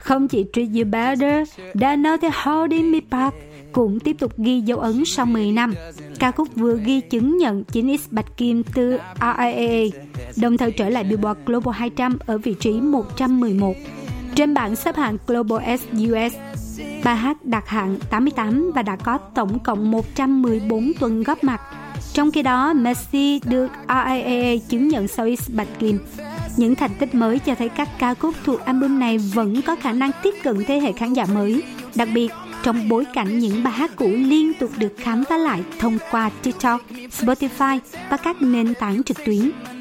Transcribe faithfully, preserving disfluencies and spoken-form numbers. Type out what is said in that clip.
Không chỉ Treat You Better, Another Holding Me Back cũng tiếp tục ghi dấu ấn sau mười năm. Ca khúc vừa ghi chứng nhận chín x bạch kim từ rờ i a a, đồng thời trở lại Billboard Global hai trăm ở vị trí một trăm mười một. Trên bảng xếp hạng Global S U S, bài hát đạt hạng tám mươi tám và đã có tổng cộng một trăm mười bốn tuần góp mặt. Trong khi đó, Messi được rờ i a a chứng nhận sáu x bạch kim. Những thành tích mới cho thấy các ca khúc thuộc album này vẫn có khả năng tiếp cận thế hệ khán giả mới, đặc biệt trong bối cảnh những bài hát cũ liên tục được khám phá lại thông qua TikTok, Spotify và các nền tảng trực tuyến.